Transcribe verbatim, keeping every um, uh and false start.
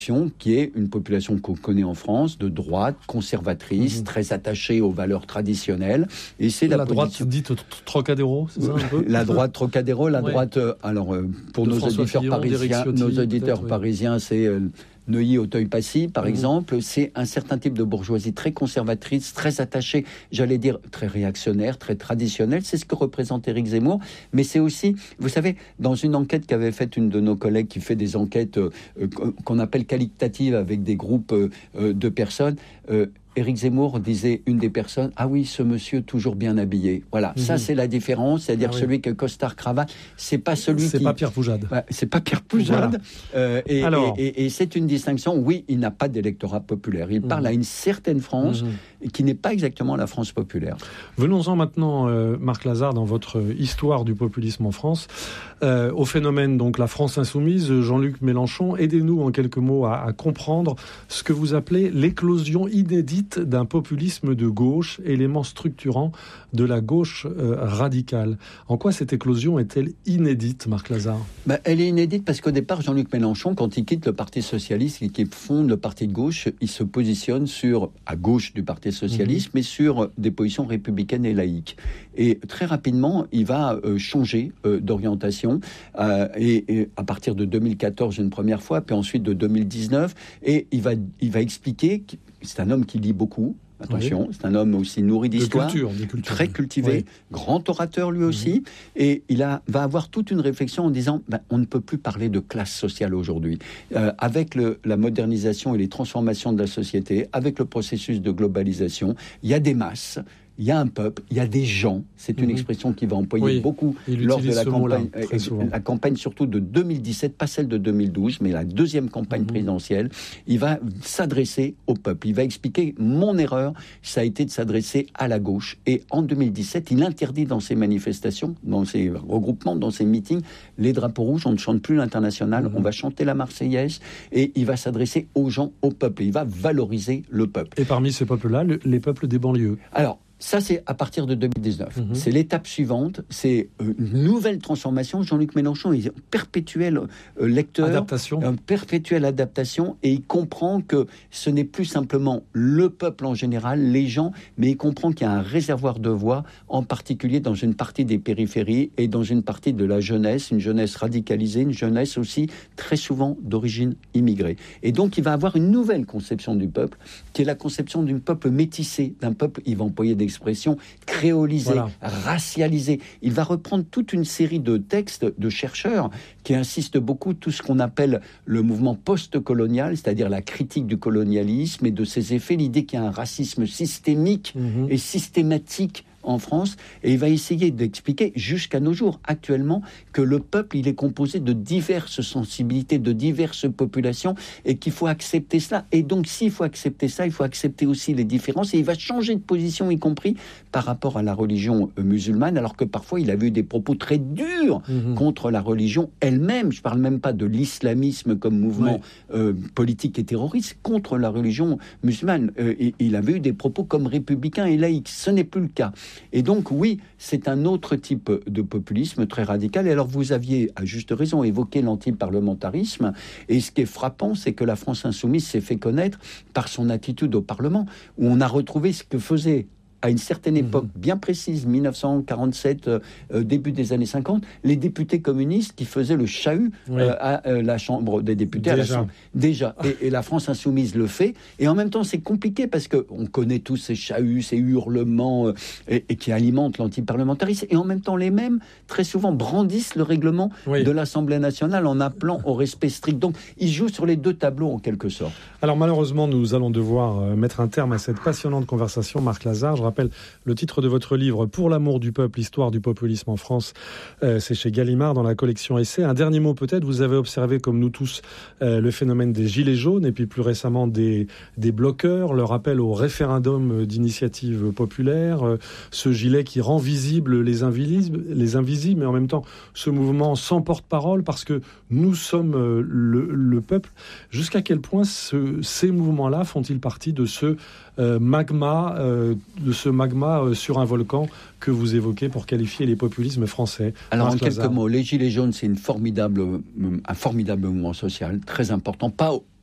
qui est une population qu'on connaît en France, de droite, conservatrice, mmh. très attachée aux valeurs traditionnelles. Et c'est la, la droite position... dite Trocadéro, c'est ça un peu ? La droite Trocadéro, la ouais. droite... Euh, alors, euh, pour de nos François auditeurs Fillon, parisiens, nos auditeurs oui. parisiens, c'est... Euh, Neuilly, Auteuil-Passy, par mmh. exemple, c'est un certain type de bourgeoisie très conservatrice, très attachée, j'allais dire très réactionnaire, très traditionnelle. C'est ce que représente Éric Zemmour. Mais c'est aussi, vous savez, dans une enquête qu'avait faite une de nos collègues qui fait des enquêtes euh, qu'on appelle qualitatives avec des groupes euh, de personnes, euh, Éric Zemmour disait, une des personnes, ah oui, ce monsieur toujours bien habillé. Voilà, mmh. ça c'est la différence, c'est-à-dire ah, celui oui. qui a costard cravate, c'est pas celui c'est qui... C'est pas Pierre Poujade. Bah, c'est pas Pierre Poujade. Voilà. Euh, et, Alors... et, et, et c'est une distinction, oui, il n'a pas d'électorat populaire. Il mmh. parle à une certaine France mmh. qui n'est pas exactement la France populaire. Venons-en maintenant, euh, Marc Lazare, dans votre histoire du populisme en France, euh, au phénomène, donc la France insoumise. Jean-Luc Mélenchon, aidez-nous en quelques mots à, à comprendre ce que vous appelez l'éclosion inédite d'un populisme de gauche, élément structurant de la gauche euh, radicale. En quoi cette éclosion est-elle inédite, Marc Lazare ? Ben, elle est inédite parce qu'au départ, Jean-Luc Mélenchon, quand il quitte le Parti socialiste et qu'il fonde le Parti de gauche, il se positionne sur, à gauche du Parti socialiste, mmh. mais sur des positions républicaines et laïques. Et très rapidement, il va euh, changer euh, d'orientation, euh, et, et à partir de deux mille quatorze une première fois, puis ensuite de deux mille dix-neuf, et il va, il va expliquer... C'est un homme qui lit beaucoup, attention, oui. c'est un homme aussi nourri d'histoire, de culture, de culture. très cultivé, oui. grand orateur lui aussi, mmh. et il a, va avoir toute une réflexion en disant ben, on ne peut plus parler de classe sociale aujourd'hui. Euh, avec le, la modernisation et les transformations de la société, avec le processus de globalisation, il y a des masses. Il y a un peuple, il y a des gens, c'est une mmh. expression qu'il va employer oui, beaucoup lors de la campagne, euh, la campagne surtout de deux mille dix-sept, pas celle de deux mille douze, mais la deuxième campagne mmh. présidentielle. Il va s'adresser au peuple, il va expliquer mon erreur, ça a été de s'adresser à la gauche. Et en deux mille dix-sept, il interdit dans ses manifestations, dans ses regroupements, dans ses meetings, les drapeaux rouges, on ne chante plus l'international, mmh. on va chanter la Marseillaise, et il va s'adresser aux gens, au peuple, il va valoriser le peuple. Et parmi ces peuples-là, le, les peuples des banlieues. Alors, ça, c'est à partir de deux mille dix-neuf. Mmh. C'est l'étape suivante. C'est une nouvelle transformation. Jean-Luc Mélenchon est un perpétuel euh, lecteur. Adaptation. Un perpétuel adaptation. Et il comprend que ce n'est plus simplement le peuple en général, les gens, mais il comprend qu'il y a un réservoir de voix, en particulier dans une partie des périphéries et dans une partie de la jeunesse, une jeunesse radicalisée, une jeunesse aussi très souvent d'origine immigrée. Et donc, il va avoir une nouvelle conception du peuple, qui est la conception d'un peuple métissé, d'un peuple, il va employer des expression créolisée, voilà. racialisée. Il va reprendre toute une série de textes de chercheurs qui insistent beaucoup tout ce qu'on appelle le mouvement post-colonial, c'est-à-dire la critique du colonialisme et de ses effets, l'idée qu'il y a un racisme systémique mmh. et systématique en France, et il va essayer d'expliquer jusqu'à nos jours, actuellement, que le peuple, il est composé de diverses sensibilités, de diverses populations, et qu'il faut accepter cela. Et donc, s'il faut accepter ça, il faut accepter aussi les différences, et il va changer de position, y compris par rapport à la religion musulmane, alors que parfois, il avait eu des propos très durs mmh. contre la religion elle-même. Je ne parle même pas de l'islamisme comme mouvement oui. euh, politique et terroriste, contre la religion musulmane. Euh, et, il avait eu des propos comme républicain et laïque. Ce n'est plus le cas. Et donc, oui, c'est un autre type de populisme très radical. Et alors, vous aviez, à juste raison, évoqué l'antiparlementarisme. Et ce qui est frappant, c'est que la France insoumise s'est fait connaître par son attitude au Parlement, où on a retrouvé ce que faisait à une certaine époque mmh. bien précise, dix-neuf cent quarante-sept, euh, début des années cinquante, les députés communistes qui faisaient le chahut oui. euh, à euh, la Chambre des députés. Déjà. À la Chambre. Déjà. Et, et la France insoumise le fait. Et en même temps, c'est compliqué parce qu'on connaît tous ces chahuts, ces hurlements euh, et, et qui alimentent l'antiparlementarisme. Et en même temps, les mêmes, très souvent, brandissent le règlement oui. de l'Assemblée nationale en appelant au respect strict. Donc, ils jouent sur les deux tableaux, en quelque sorte. Alors, malheureusement, nous allons devoir mettre un terme à cette passionnante conversation. Marc Lazare, je rappelle le titre de votre livre « Pour l'amour du peuple, histoire du populisme en France ». Euh, c'est chez Gallimard dans la collection Essai. Un dernier mot peut-être, vous avez observé comme nous tous euh, le phénomène des gilets jaunes et puis plus récemment des, des bloqueurs, leur appel au référendum d'initiative populaire, euh, ce gilet qui rend visibles les invisibles, les invisibles, mais en même temps ce mouvement sans porte-parole parce que nous sommes euh, le, le peuple. Jusqu'à quel point ce, ces mouvements-là font-ils partie de ce euh, magma, euh, de ce magma euh, sur un volcan que vous évoquez pour qualifier les populismes français? Alors, Marc en quelques Lazare. mots, les Gilets jaunes, c'est une formidable, un formidable mouvement social, très important, pas